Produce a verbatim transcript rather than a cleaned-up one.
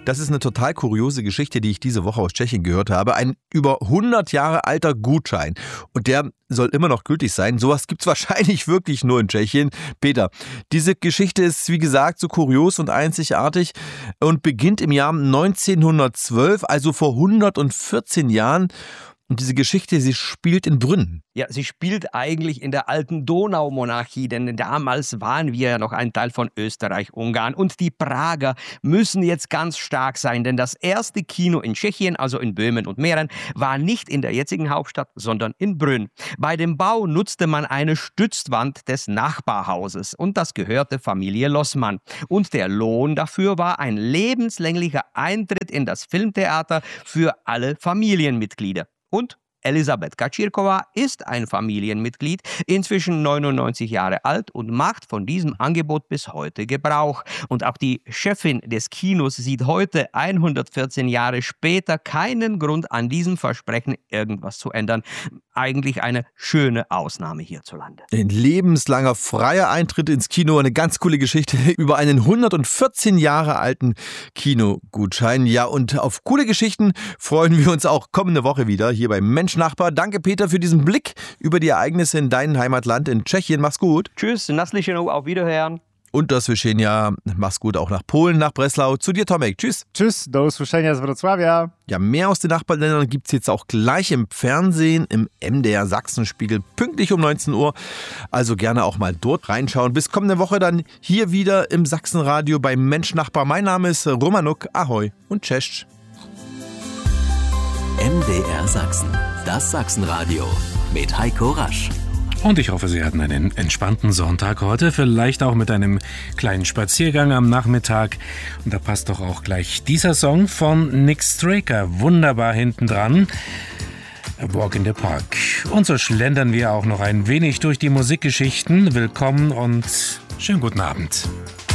Das ist eine total kuriose Geschichte, die ich diese Woche aus Tschechien gehört habe. Ein über hundert Jahre alter Gutschein. Und der soll immer noch gültig sein. Sowas gibt's wahrscheinlich wirklich nur in Tschechien. Peter, diese Geschichte ist, wie gesagt, so kurios und einzigartig und beginnt im Jahr neunzehnhundertzwölf, also vor hundertvierzehn Jahren. Und diese Geschichte, sie spielt in Brünn. Ja, sie spielt eigentlich in der alten Donaumonarchie, denn damals waren wir ja noch ein Teil von Österreich-Ungarn. Und die Prager müssen jetzt ganz stark sein, denn das erste Kino in Tschechien, also in Böhmen und Mähren, war nicht in der jetzigen Hauptstadt, sondern in Brünn. Bei dem Bau nutzte man eine Stützwand des Nachbarhauses und das gehörte Familie Lossmann. Und der Lohn dafür war ein lebenslänglicher Eintritt in das Filmtheater für alle Familienmitglieder. Und Elisabeth Kaczírková ist ein Familienmitglied, inzwischen neunundneunzig Jahre alt und macht von diesem Angebot bis heute Gebrauch. Und auch die Chefin des Kinos sieht heute, hundertvierzehn Jahre später, keinen Grund, an diesem Versprechen irgendwas zu ändern. Eigentlich eine schöne Ausnahme hierzulande. Ein lebenslanger freier Eintritt ins Kino, eine ganz coole Geschichte über einen hundertvierzehn Jahre alten Kinogutschein. Ja, und auf coole Geschichten freuen wir uns auch kommende Woche wieder hier beim Mensch-Nachbar. Danke, Peter, für diesen Blick über die Ereignisse in deinem Heimatland in Tschechien. Mach's gut. Tschüss, Naslyšenou, auf Wiederhören. Und das Wyszenia, mach's gut, auch nach Polen, nach Breslau. Zu dir, Tomek. Tschüss. Tschüss, do usłyszenia z Wrocławia. Ja, mehr aus den Nachbarländern gibt's jetzt auch gleich im Fernsehen, im M D R Sachsenspiegel, pünktlich um neunzehn Uhr. Also gerne auch mal dort reinschauen. Bis kommende Woche dann hier wieder im Sachsenradio bei Mensch-Nachbar. Mein Name ist Romanuk. Ahoi und Cześć. M D R Sachsen, das Sachsenradio mit Heiko Rasch. Und ich hoffe, Sie hatten einen entspannten Sonntag heute, vielleicht auch mit einem kleinen Spaziergang am Nachmittag. Und da passt doch auch gleich dieser Song von Nick Straker wunderbar hinten dran. A Walk in the Park. Und so schlendern wir auch noch ein wenig durch die Musikgeschichten. Willkommen und schönen guten Abend.